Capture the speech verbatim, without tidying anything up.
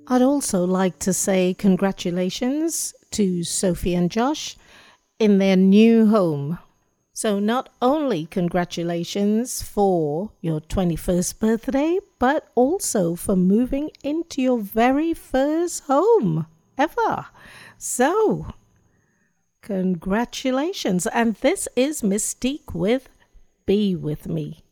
I'd also like to say congratulations to Sophie and Josh in their new home. So not only congratulations for your twenty-first birthday, but also for moving into your very first home ever. So, congratulations. And this is Mystique with Be With Me.